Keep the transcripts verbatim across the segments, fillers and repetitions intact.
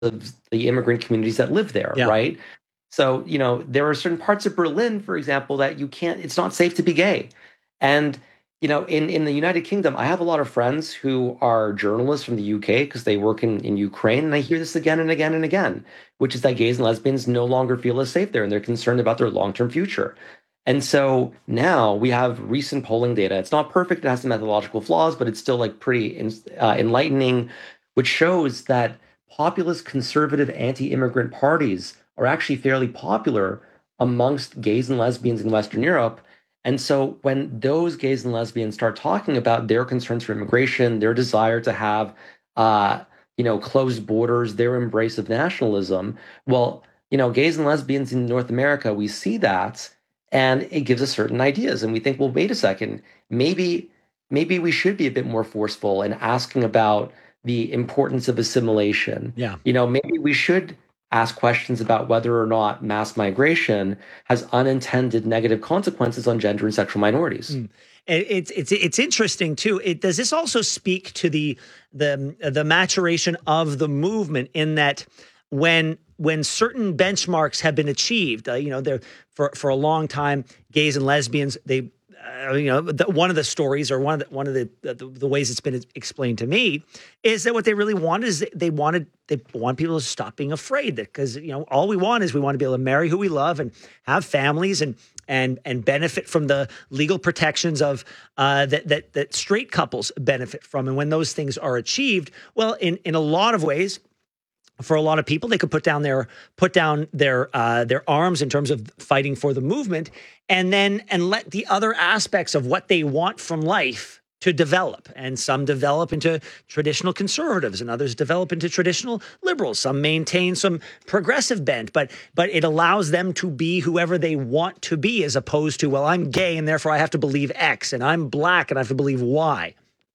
of the immigrant communities that live there, Yeah. right? So, you know, there are certain parts of Berlin, for example, that you can't, it's not safe to be gay. And, you know, in, in the United Kingdom, I have a lot of friends who are journalists from the U K because they work in, in Ukraine. And I hear this again and again and again, which is that gays and lesbians no longer feel as safe there and they're concerned about their long-term future. And so now we have recent polling data. It's not perfect, it has some methodological flaws, but it's still like pretty uh, enlightening, which shows that populist conservative anti-immigrant parties are actually fairly popular amongst gays and lesbians in Western Europe. And so when those gays and lesbians start talking about their concerns for immigration, their desire to have, uh, you know, closed borders, their embrace of nationalism, well, you know, gays and lesbians in North America, we see that, and it gives us certain ideas, and we think, well, wait a second, maybe, maybe we should be a bit more forceful in asking about the importance of assimilation. Yeah. You know, maybe we should ask questions about whether or not mass migration has unintended negative consequences on gender and sexual minorities. Mm. It's it's it's interesting too. It, does this also speak to the the the maturation of the movement in that when when certain benchmarks have been achieved, uh, you know, there for for a long time, gays and lesbians, they uh, you know, the, one of the stories or one of the, one of the, the the ways it's been explained to me is that what they really wanted is they wanted they want people to stop being afraid, that because, you know, all we want is we want to be able to marry who we love and have families and and and benefit from the legal protections of uh, that that that straight couples benefit from. And when those things are achieved, well, in in a lot of ways, for a lot of people, they could put down their put down their uh, their arms in terms of fighting for the movement, and then and let the other aspects of what they want from life to develop. And some develop into traditional conservatives, and others develop into traditional liberals. Some maintain some progressive bent, but but it allows them to be whoever they want to be, as opposed to, well, I'm gay and therefore I have to believe X, and I'm black and I have to believe Y.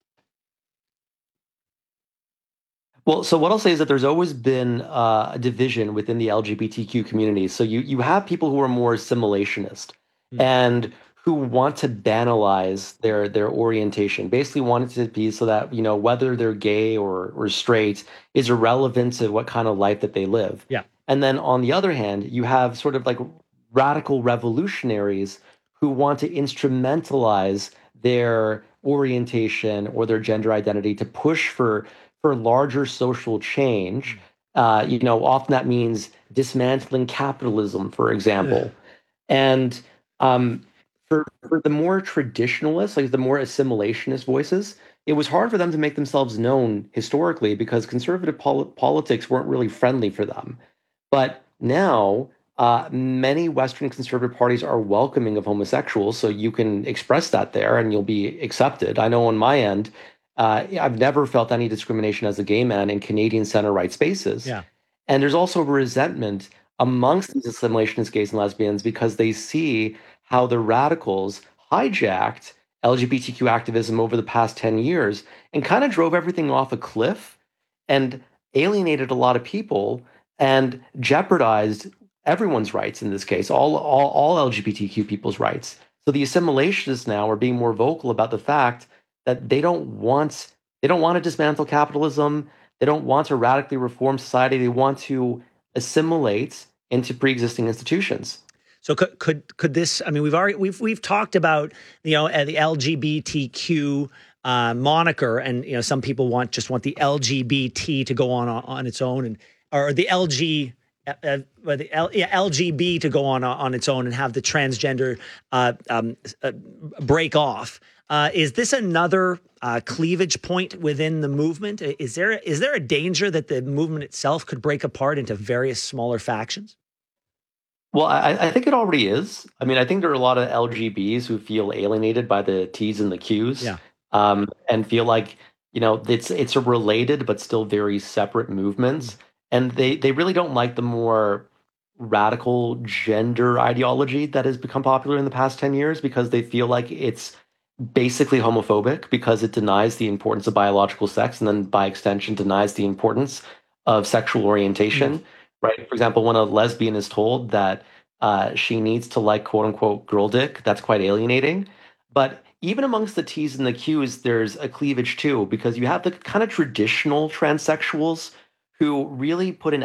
Well, so what I'll say is that there's always been uh, a division within the L G B T Q community. So you you have people who are more assimilationist Mm. and who want to banalize their their orientation. Basically, want it to be so that, you know, whether they're gay or or straight is irrelevant to what kind of life that they live. Yeah. And then on the other hand, you have sort of like radical revolutionaries who want to instrumentalize their orientation or their gender identity to push for for larger social change. Uh, you know, often that means dismantling capitalism, for Ugh. example. And um, for, for the more traditionalists, like the more assimilationist voices, it was hard for them to make themselves known historically because conservative pol- politics weren't really friendly for them. But now, uh, many Western conservative parties are welcoming of homosexuals, so you can express that there and you'll be accepted. I know on my end, uh, I've never felt any discrimination as a gay man in Canadian center right spaces. Yeah. And there's also resentment amongst these assimilationist gays and lesbians because they see how the radicals hijacked L G B T Q activism over the past ten years and kind of drove everything off a cliff and alienated a lot of people and jeopardized everyone's rights in this case, all, all, all L G B T Q people's rights. So the assimilationists now are being more vocal about the fact that they don't want they don't want to dismantle capitalism. They don't want to radically reform society. They want to assimilate into pre-existing institutions. So could could could this? I mean, we've already we've we've talked about, you know, uh, the L G B T Q uh, moniker, and, you know, some people want just want the L G B T to go on on its own, and or the L G. Uh, uh, the L, yeah, L G B to go on on its own and have the transgender uh, um, uh, break off. Uh, is this another uh, cleavage point within the movement? Is there is there a danger that the movement itself could break apart into various smaller factions? Well, I, I think it already is. I mean, I think there are a lot of L G Bs who feel alienated by the T's and the Q's, Yeah. um, and feel like, you know, it's it's a related but still very separate movements, and they they really don't like the more radical gender ideology that has become popular in the past ten years because they feel like it's basically homophobic because it denies the importance of biological sex and then by extension denies the importance of sexual Mm. orientation, right? For example, when a lesbian is told that uh, she needs to like quote unquote girl dick, that's quite alienating. But even amongst the T's and the Q's, there's a cleavage too, because you have the kind of traditional transsexuals who really put an